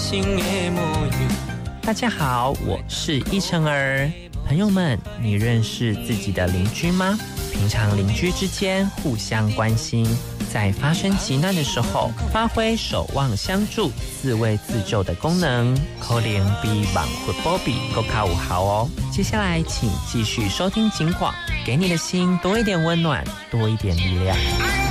情的模样。 大家好，我是依晨儿。朋友们，你认识自己的邻居吗？平常邻居之间互相关心，在发生急难的时候，发挥守望相助、自卫自救的功能，可能比忙活波比更靠有效哦。接下来，请继续收听警广，给你的心多一点温暖，多一点力量。